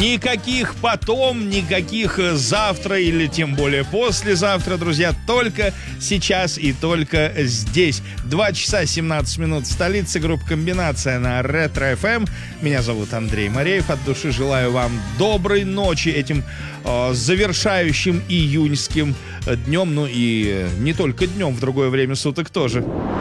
Никаких потом, никаких завтра или тем более послезавтра, друзья. Только сейчас и только здесь. 2 часа 17 минут в столице. Группа «Комбинация» на Ретро ФМ. Меня зовут Андрей Мореев. От души желаю вам доброй ночи этим завершающим июньским днем. Ну и не только днем, в другое время суток тоже.